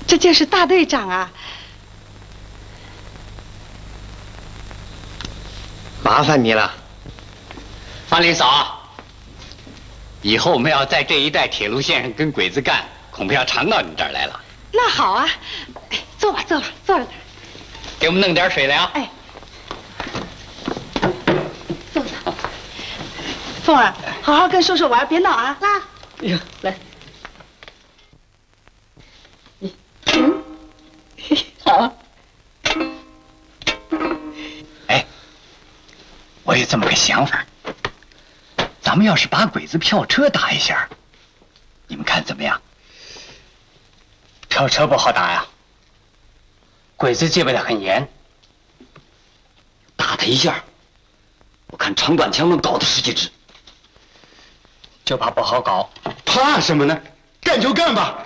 这就是大队长啊！ 麻烦你了， 方林嫂。以后我们要在这一带铁路线上跟鬼子干，恐怕要常到你这儿来了。 那好啊，哎，坐吧，坐吧，坐着。 给我们弄点水来啊！ 哎，坐下。凤儿，好好跟叔叔玩，别闹啊！ 哎呦，来。 好。 哎，我有这么个想法，咱们要是把鬼子票车打一下，你们看怎么样？ 票车不好打呀，鬼子戒备的很严。 打他一下，我看长短枪能搞他10几支。 就怕不好搞。 怕什么呢？干就干吧。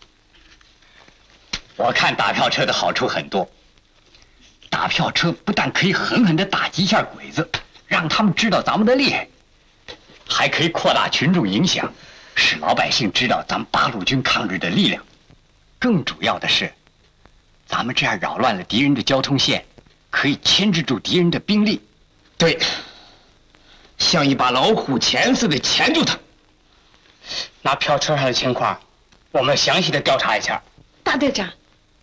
我看打票车的好处很多。打票车不但可以狠狠地打击一下鬼子，让他们知道咱们的厉害，还可以扩大群众影响，使老百姓知道咱们八路军抗日的力量。更主要的是，咱们这样扰乱了敌人的交通线，可以牵制住敌人的兵力。 对，像一把老虎钳似的钳住他。 那票车上的情况，我们详细的调查一下。 大队长，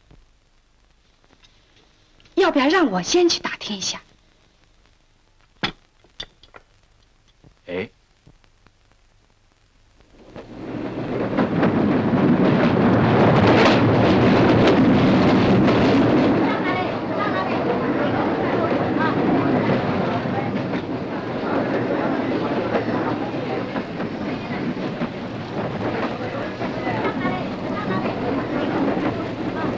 要不要让我先去打听一下？ 哎，